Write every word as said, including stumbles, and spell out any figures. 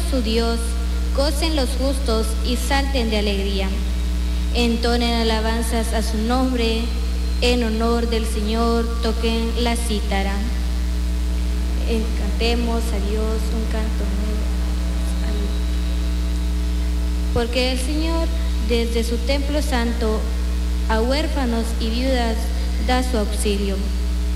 su Dios, gocen los justos y salten de alegría. Entonen alabanzas a su nombre, en honor del Señor toquen la cítara. Cantemos a Dios un canto nuevo. Porque el Señor desde su templo santo a huérfanos y viudas da su auxilio.